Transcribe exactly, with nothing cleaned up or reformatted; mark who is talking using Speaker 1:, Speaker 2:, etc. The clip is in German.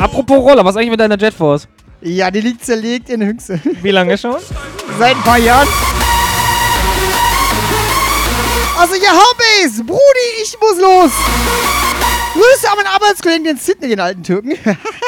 Speaker 1: Apropos Roller, was eigentlich mit deiner Jetforce?
Speaker 2: Ja, die liegt zerlegt in Hüngse.
Speaker 1: Wie lange schon?
Speaker 2: Seit ein paar Jahren. Also ja, Homebase, Brudi, ich muss los. Grüße an meinen Arbeitskollegen, den Sydney, den alten Türken.